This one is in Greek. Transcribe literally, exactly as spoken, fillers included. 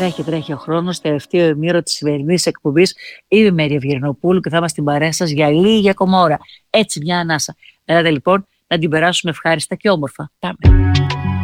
Τρέχει, τρέχει ο χρόνος, τελευταίο ημίρο της σημερινής εκπομπής. Είμαι η Μέρη Ευγενοπούλου και θα είμαστε στην παρέα σας για λίγη ακόμα ώρα. Έτσι, μια ανάσα. Ελάτε λοιπόν να την περάσουμε ευχάριστα και όμορφα. Πάμε.